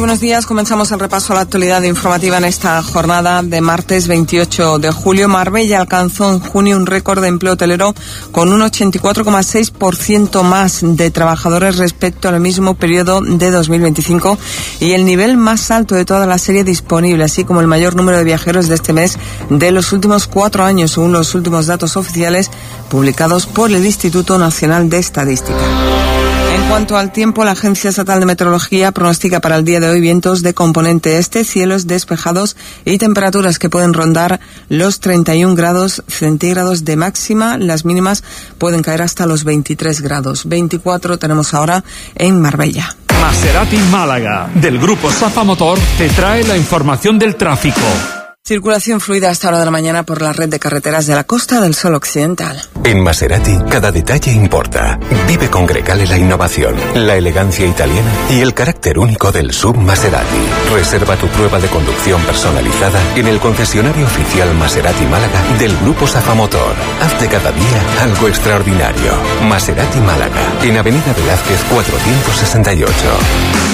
Buenos días, comenzamos el repaso a la actualidad informativa en esta jornada de martes 28 de julio. Marbella alcanzó en junio un récord de empleo hotelero con un 84,6% más de trabajadores respecto al mismo periodo de 2025 y el nivel más alto de toda la serie disponible, así como el mayor número de viajeros de este mes de los últimos 4 años, según los últimos datos oficiales publicados por el Instituto Nacional de Estadística. En cuanto al tiempo, la Agencia Estatal de Meteorología pronostica para el día de hoy vientos de componente este, cielos despejados y temperaturas que pueden rondar los 31 grados centígrados de máxima. Las mínimas pueden caer hasta los 23 grados. 24 tenemos ahora en Marbella. Maserati Málaga, del grupo Safa Motor, te trae la información del tráfico. Circulación fluida hasta hora de la mañana por la red de carreteras de la Costa del Sol Occidental. En Maserati, cada detalle importa. Vive con Grecale la innovación, la elegancia italiana y el carácter único del SUV Maserati. Reserva tu prueba de conducción personalizada en el concesionario oficial Maserati Málaga del Grupo Safa Motor. Haz de cada día algo extraordinario. Maserati Málaga, en Avenida Velázquez 468.